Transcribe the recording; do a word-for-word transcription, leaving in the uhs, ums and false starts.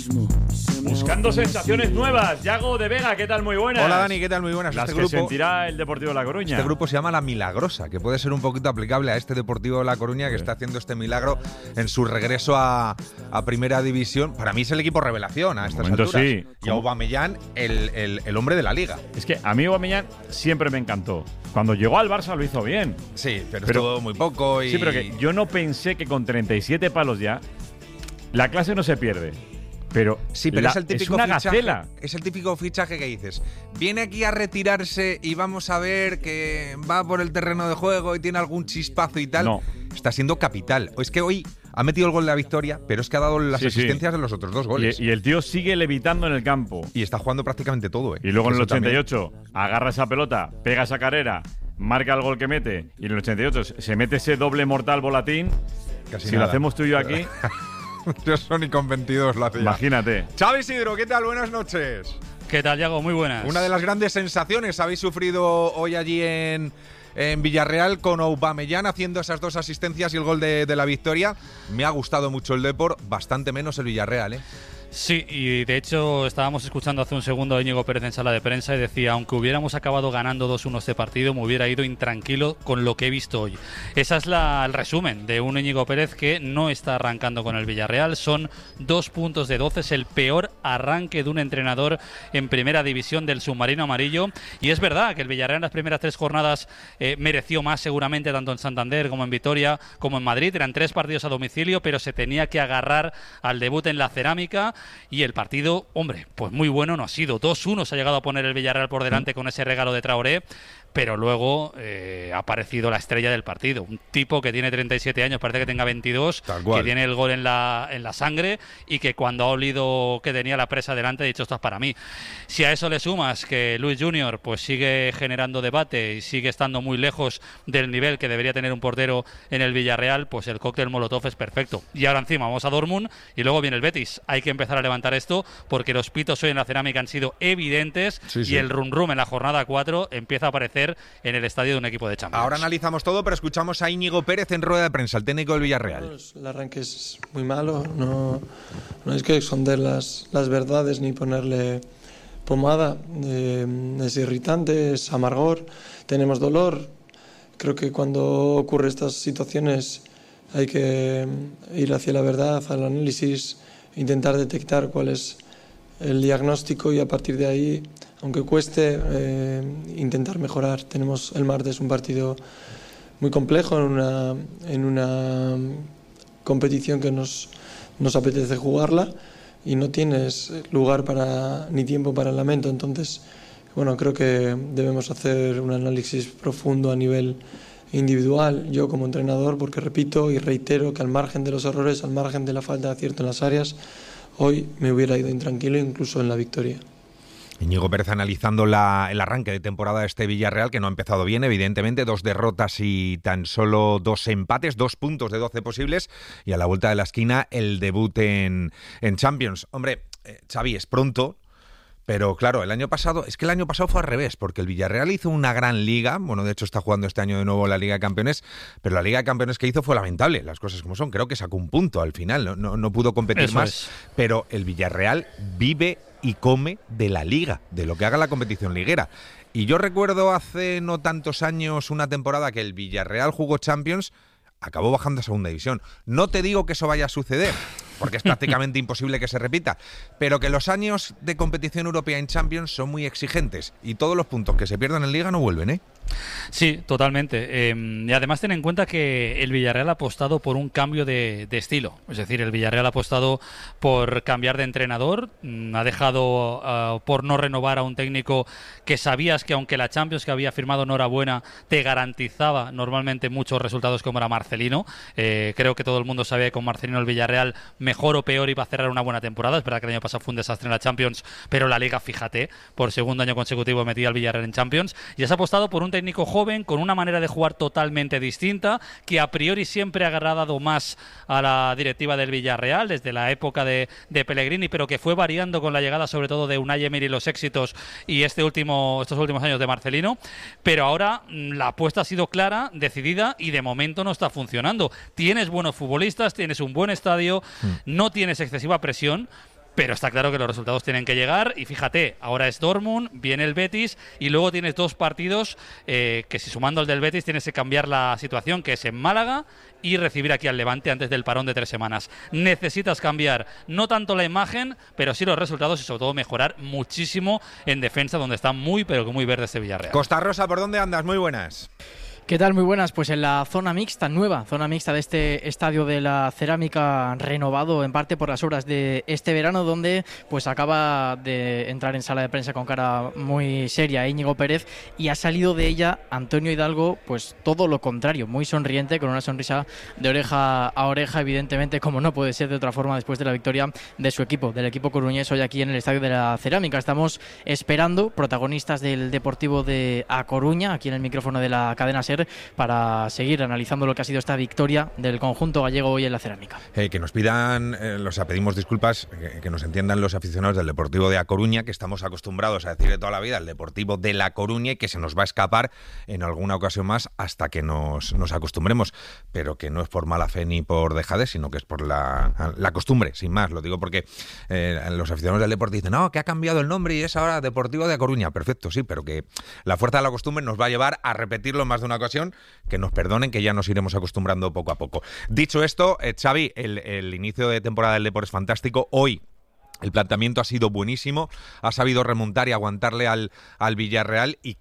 Buscando sensaciones nuevas. Yago de Vega, ¿qué tal? Muy buenas. Hola Dani, ¿qué tal? Muy buenas. Las este que grupo, sentirá el Deportivo de La Coruña. Este grupo se llama La Milagrosa, que puede ser un poquito aplicable a este Deportivo de La Coruña que sí. está haciendo este milagro en su regreso a, a Primera División. Para mí es el equipo revelación a estas momento, alturas. Sí. Y Aubameyang, el, el, el hombre de la Liga. Es que a mí Aubameyang siempre me encantó. Cuando llegó al Barça lo hizo bien. Sí, pero, pero estuvo muy poco y… Sí, pero que yo no pensé que con treinta y siete palos ya la clase no se pierde. Pero, sí, pero la, es el típico es una fichaje, gacela. Es el típico fichaje que dices, viene aquí a retirarse y vamos a ver que va por el terreno de juego y tiene algún chispazo y tal. No. Está siendo capital. Es que hoy ha metido el gol de la victoria, pero es que ha dado las sí, asistencias sí. de los otros dos goles. Y, y el tío sigue levitando en el campo. Y está jugando prácticamente todo, ¿eh? Y luego en el ochenta y ocho también. Agarra esa pelota, pega esa carrera, marca el gol que mete. Y en el ochenta y ocho se mete ese doble mortal volatín. Casi si nada. lo hacemos tú y yo aquí… Yo son y con veintidós lo hacía. Imagínate. Xavi Isidro, ¿qué tal? Buenas noches. ¿Qué tal, Yago? Muy buenas. Una de las grandes sensaciones habéis sufrido hoy allí en, en Villarreal con Aubameyang haciendo esas dos asistencias y el gol de, de la victoria. Me ha gustado mucho el Depor, bastante menos el Villarreal, ¿eh? Sí, y de hecho estábamos escuchando hace un segundo a Íñigo Pérez en sala de prensa y decía, aunque hubiéramos acabado ganando dos uno este partido, me hubiera ido intranquilo con lo que he visto hoy. Ese es la, el resumen de un Íñigo Pérez que no está arrancando con el Villarreal. Son dos puntos de doce, es el peor arranque de un entrenador en primera división del submarino amarillo. Y es verdad que el Villarreal en las primeras tres jornadas eh, mereció más seguramente, tanto en Santander como en Vitoria, como en Madrid. Eran tres partidos a domicilio, pero se tenía que agarrar al debut en la Cerámica. Y el partido, hombre, pues muy bueno no ha sido. dos uno se ha llegado a poner el Villarreal por delante con ese regalo de Traoré, pero luego eh, ha aparecido la estrella del partido. Un tipo que tiene treinta y siete años, parece que tenga veintidós, que tiene el gol en la, en la sangre y que cuando ha olido que tenía la presa delante ha dicho esto es para mí. Si a eso le sumas que Luis Junior pues sigue generando debate y sigue estando muy lejos del nivel que debería tener un portero en el Villarreal, pues el cóctel Molotov es perfecto. Y ahora encima vamos a Dortmund y luego viene el Betis. Hay que empezar a levantar esto porque los pitos hoy en la Cerámica han sido evidentes sí, sí. y el rum rum en la jornada cuatro empieza a aparecer en el estadio de un equipo de Champions. Ahora analizamos todo, pero escuchamos a Íñigo Pérez en rueda de prensa, el técnico del Villarreal. El arranque es muy malo, no, no es que esconder las, las verdades ni ponerle pomada, eh, es irritante, es amargor, tenemos dolor. Creo que cuando ocurren estas situaciones hay que ir hacia la verdad, al análisis, intentar detectar cuál es el diagnóstico y a partir de ahí, aunque cueste, eh, intentar mejorar. Tenemos el martes un partido muy complejo en una, en una competición que nos, nos apetece jugarla y no tienes lugar para, ni tiempo para el lamento. Entonces, bueno, creo que debemos hacer un análisis profundo a nivel individual, yo como entrenador, porque repito y reitero que al margen de los errores, al margen de la falta de acierto en las áreas, hoy me hubiera ido intranquilo incluso en la victoria. Íñigo Pérez analizando la, el arranque de temporada de este Villarreal, que no ha empezado bien, evidentemente, dos derrotas y tan solo dos empates, dos puntos de doce posibles, y a la vuelta de la esquina el debut en, en Champions. Hombre, eh, Xavi, es pronto, pero claro, el año pasado, es que el año pasado fue al revés, porque el Villarreal hizo una gran liga, bueno, de hecho está jugando este año de nuevo la Liga de Campeones, pero la Liga de Campeones que hizo fue lamentable, las cosas como son, creo que sacó un punto al final, no, no, no pudo competir Eso más, es. Pero el Villarreal vive y come de la Liga, de lo que haga la competición liguera. Y yo recuerdo hace no tantos años una temporada que el Villarreal jugó Champions, acabó bajando a segunda división. No te digo que eso vaya a suceder, porque es prácticamente imposible que se repita, pero que los años de competición europea en Champions son muy exigentes y todos los puntos que se pierdan en Liga no vuelven, ¿eh? Sí, totalmente. Eh, y además ten en cuenta que el Villarreal ha apostado por un cambio de, de estilo. Es decir, el Villarreal ha apostado por cambiar de entrenador, mm, ha dejado uh, por no renovar a un técnico que sabías que aunque la Champions que había firmado no era buena, te garantizaba normalmente muchos resultados como era Marcelino. Eh, creo que todo el mundo sabía que con Marcelino el Villarreal mejor o peor iba a cerrar una buena temporada. Es verdad que el año pasado fue un desastre en la Champions, pero la Liga, fíjate, por segundo año consecutivo metía al Villarreal en Champions y has apostado por un técnico joven con una manera de jugar totalmente distinta que a priori siempre ha agradado más a la directiva del Villarreal desde la época de, de Pellegrini, pero que fue variando con la llegada sobre todo de Unai Emery y los éxitos y este último, estos últimos años de Marcelino, pero ahora la apuesta ha sido clara, decidida y de momento no está funcionando. Tienes buenos futbolistas, tienes un buen estadio, mm. no tienes excesiva presión, pero está claro que los resultados tienen que llegar y fíjate, ahora es Dortmund, viene el Betis y luego tienes dos partidos eh, que si sumando el del Betis tienes que cambiar la situación, que es en Málaga y recibir aquí al Levante antes del parón de tres semanas. Necesitas cambiar no tanto la imagen, pero sí los resultados y sobre todo mejorar muchísimo en defensa, donde está muy pero que muy verde este Villarreal. Costa Rosa, ¿por dónde andas? Muy buenas. ¿Qué tal? Muy buenas. Pues en la zona mixta, nueva zona mixta de este estadio de la Cerámica, renovado en parte por las obras de este verano, donde pues acaba de entrar en sala de prensa con cara muy seria Íñigo Pérez y ha salido de ella Antonio Hidalgo, pues todo lo contrario, muy sonriente, con una sonrisa de oreja a oreja, evidentemente, como no puede ser de otra forma después de la victoria de su equipo, del equipo coruñés hoy aquí en el estadio de la Cerámica. Estamos esperando, protagonistas del Deportivo de A Coruña, aquí en el micrófono de la cadena SER, para seguir analizando lo que ha sido esta victoria del conjunto gallego hoy en la Cerámica. Eh, que nos pidan, eh, o sea, pedimos disculpas, que, que nos entiendan los aficionados del Deportivo de A Coruña, que estamos acostumbrados a decir de toda la vida el Deportivo de La Coruña y que se nos va a escapar en alguna ocasión más hasta que nos, nos acostumbremos, pero que no es por mala fe ni por dejadez, sino que es por la, la costumbre, sin más. Lo digo porque eh, los aficionados del deporte dicen, no, que ha cambiado el nombre y es ahora Deportivo de A Coruña. Perfecto, sí, pero que la fuerza de la costumbre nos va a llevar a repetirlo más de una ocasión. Que nos perdonen, que ya nos iremos acostumbrando poco a poco. Dicho esto, eh, Xavi, el, el inicio de temporada del Depor es fantástico. Hoy el planteamiento ha sido buenísimo, ha sabido remontar y aguantarle al, al Villarreal y